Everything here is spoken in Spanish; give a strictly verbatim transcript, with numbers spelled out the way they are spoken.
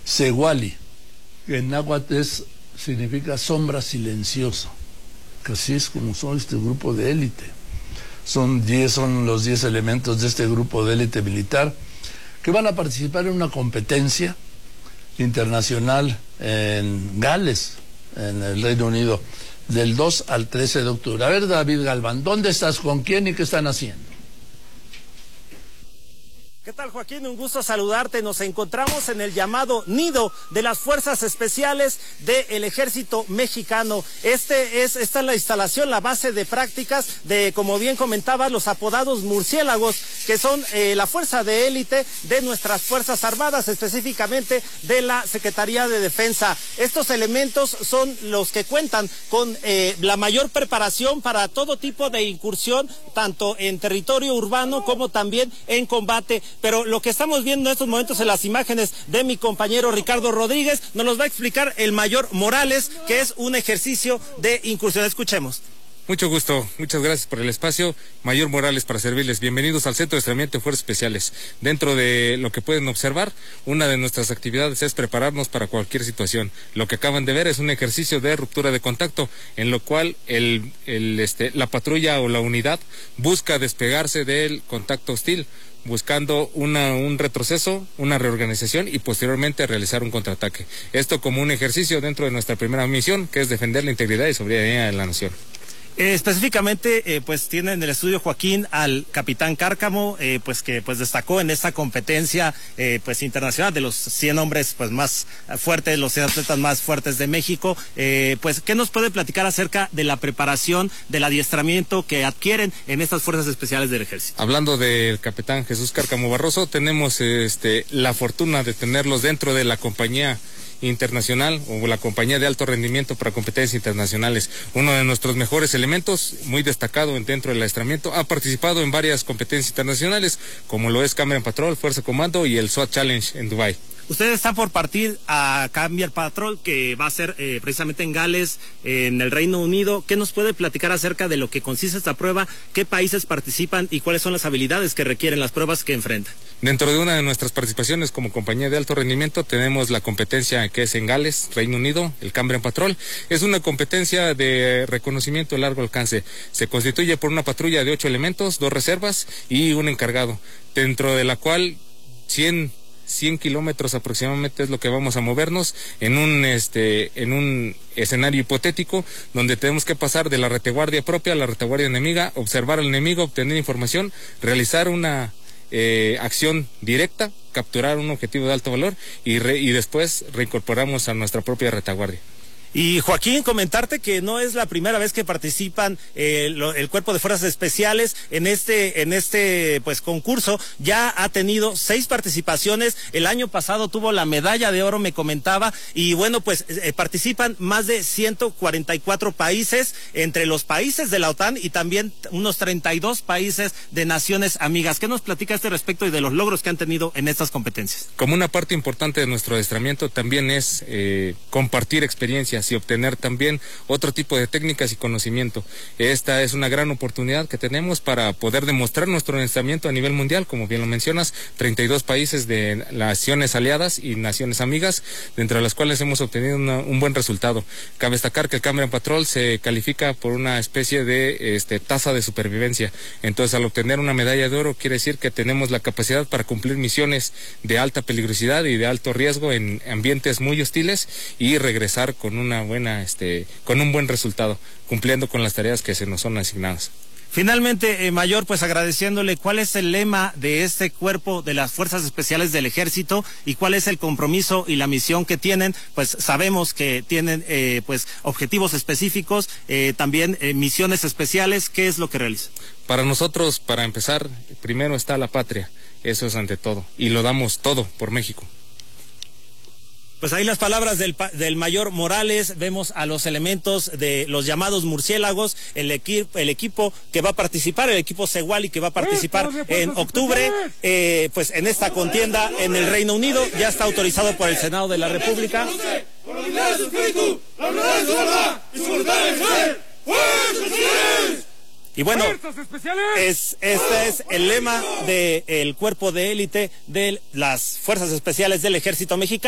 Sewali, que en náhuatl es, significa sombra silenciosa, que así es como son este grupo de élite. Son diez, son los diez elementos de este grupo de élite militar que van a participar en una competencia internacional en Gales, en el Reino Unido, del dos al trece de octubre. A ver, David Galván, ¿dónde estás? ¿Con quién y qué están haciendo? ¿Qué tal, Joaquín? Un gusto saludarte. Nos encontramos en el llamado nido de las Fuerzas Especiales del Ejército Mexicano. Este es, esta es la instalación, la base de prácticas de, como bien comentabas, los apodados murciélagos, que son eh, la fuerza de élite de nuestras Fuerzas Armadas, específicamente de la Secretaría de Defensa. Estos elementos son los que cuentan con eh, la mayor preparación para todo tipo de incursión, tanto en territorio urbano como también en combate. Pero lo que estamos viendo en estos momentos en las imágenes de mi compañero Ricardo Rodríguez, nos los va a explicar el mayor Morales, que es un ejercicio de incursión. Escuchemos. Mucho gusto, muchas gracias por el espacio. Mayor Morales para servirles. Bienvenidos al Centro de Entrenamiento de Fuerzas Especiales. Dentro de lo que pueden observar, una de nuestras actividades es prepararnos para cualquier situación. Lo que acaban de ver es un ejercicio de ruptura de contacto, en lo cual el, el, este, la patrulla o la unidad busca despegarse del contacto hostil, buscando una, un retroceso, una reorganización y posteriormente realizar un contraataque. Esto como un ejercicio dentro de nuestra primera misión, que es defender la integridad y soberanía de la nación. Eh, específicamente, eh, pues tiene en el estudio Joaquín al capitán Cárcamo, eh, pues que pues destacó en esta competencia eh, pues internacional de los cien hombres pues más fuertes, los cien atletas más fuertes de México. Eh, pues, ¿qué nos puede platicar acerca de la preparación, del adiestramiento que adquieren en estas fuerzas especiales del Ejército? Hablando del capitán Jesús Cárcamo Barroso, tenemos este la fortuna de tenerlos dentro de la compañía internacional o la compañía de alto rendimiento para competencias internacionales. Uno de nuestros mejores elementos, muy destacado dentro del adiestramiento, ha participado en varias competencias internacionales, como lo es Cambrian Patrol, Fuerza Comando y el SWAT Challenge en Dubái. Ustedes están por partir a Cambrian Patrol, que va a ser eh, precisamente en Gales, eh, en el Reino Unido. ¿Qué nos puede platicar acerca de lo que consiste esta prueba? ¿Qué países participan y cuáles son las habilidades que requieren las pruebas que enfrentan? Dentro de una de nuestras participaciones como compañía de alto rendimiento tenemos la competencia que es en Gales, Reino Unido, el Cambrian Patrol. Es una competencia de reconocimiento a largo alcance. Se constituye por una patrulla de ocho elementos, dos reservas y un encargado, dentro de la cual cien kilómetros aproximadamente es lo que vamos a movernos en un este en un escenario hipotético donde tenemos que pasar de la retaguardia propia a la retaguardia enemiga, observar al enemigo, obtener información, realizar una eh, acción directa, capturar un objetivo de alto valor y, re, y después reincorporamos a nuestra propia retaguardia. Y Joaquín, comentarte que no es la primera vez que participan eh, lo, el Cuerpo de Fuerzas Especiales en este en este pues concurso. Ya ha tenido seis participaciones. El año pasado tuvo la medalla de oro, me comentaba, y bueno, pues eh, participan más de ciento cuarenta y cuatro países, entre los países de la OTAN y también unos treinta y dos países de naciones amigas. ¿Qué nos platica a este respecto y de los logros que han tenido en estas competencias? Como una parte importante de nuestro adiestramiento también es eh, compartir experiencias y obtener también otro tipo de técnicas y conocimiento. Esta es una gran oportunidad que tenemos para poder demostrar nuestro adiestramiento a nivel mundial, como bien lo mencionas, treinta y dos países de naciones aliadas y naciones amigas, dentro de las cuales hemos obtenido una, un buen resultado. Cabe destacar que el Cambrian Patrol se califica por una especie de este, tasa de supervivencia. Entonces, al obtener una medalla de oro, quiere decir que tenemos la capacidad para cumplir misiones de alta peligrosidad y de alto riesgo en ambientes muy hostiles y regresar con un una buena, este, con un buen resultado, cumpliendo con las tareas que se nos son asignadas. Finalmente, eh, Mayor, pues agradeciéndole, ¿cuál es el lema de este cuerpo de las Fuerzas Especiales del Ejército y cuál es el compromiso y la misión que tienen? Pues sabemos que tienen eh, pues objetivos específicos, eh, también eh, misiones especiales. ¿Qué es lo que realizan? Para nosotros, para empezar, primero está la patria, eso es ante todo, y lo damos todo por México. Pues ahí las palabras del, del mayor Morales. Vemos a los elementos de los llamados murciélagos, el, equi el equipo que va a participar, el equipo Sewali que va a participar en octubre, eh, pues en esta contienda en el Reino Unido. Ya está autorizado por el Senado de la República. Y bueno, es, este es el lema del cuerpo de élite de las Fuerzas Especiales del Ejército Mexicano.